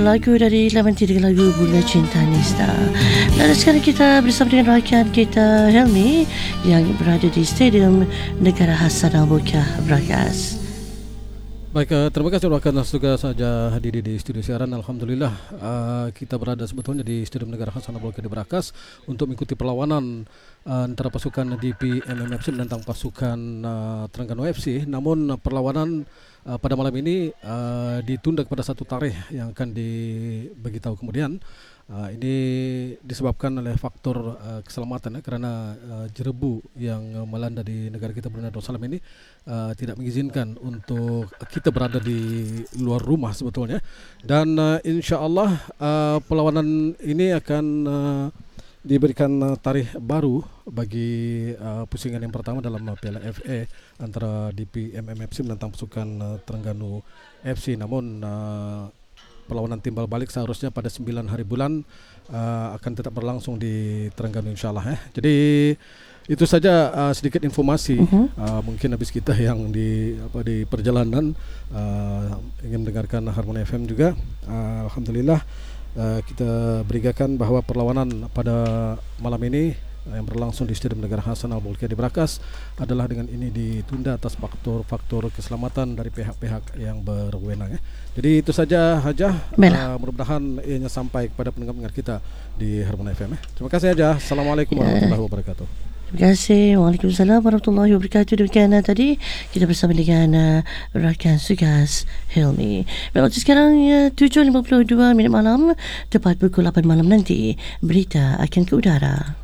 lagu dari Lamenti dengan lagu Bunga Cinta Nista. Dan sekarang kita bersama dengan rakan kita Helmi yang berada di Stadium Negara Hassan Al-Bolkiah Berakas. Baik, terima kasih rakan juga saja hadir di studio siaran. Alhamdulillah kita berada sebetulnya di Stadium Negara Hassan Al-Bolkiah di Berakas untuk mengikuti perlawanan antara pasukan DP MMFC menentang pasukan Terengganu FC. Namun perlawanan pada malam ini ditunda kepada satu tarikh yang akan diberitahu kemudian. Ini disebabkan oleh faktor keselamatan kerana jerebu yang melanda di negara kita Brunei Darussalam ini tidak mengizinkan untuk kita berada di luar rumah sebetulnya. Dan insya-Allah perlawanan ini akan diberikan tarikh baru bagi pusingan yang pertama dalam Piala FA antara DP MMFC menentang pasukan Terengganu FC. Namun perlawanan timbal balik seharusnya pada 9 hari bulan akan tetap berlangsung di Terengganu insyaAllah. Jadi itu saja sedikit informasi. Mungkin habis kita yang di perjalanan ingin mendengarkan Harmoni FM juga. Alhamdulillah kita berikan bahwa perlawanan pada malam ini yang berlangsung di Stadium Negara Hassan Al-Bolkiah di Berakas adalah dengan ini ditunda atas faktor keselamatan dari pihak-pihak yang berwenang. Jadi itu saja Hajah. Mudah-mudahan ianya sampai kepada pendengar-pendengar kita di Harmoni FM. Terima kasih Hajah. Assalamualaikum warahmatullahi wabarakatuh. Terima kasih. Waalaikumsalam warahmatullahi wabarakatuh. Demikian tadi kita bersama dengan rakan Sugas Helmi. Baik, sekarang 7.52 minit malam, tepat pukul 8 malam nanti berita akan ke udara.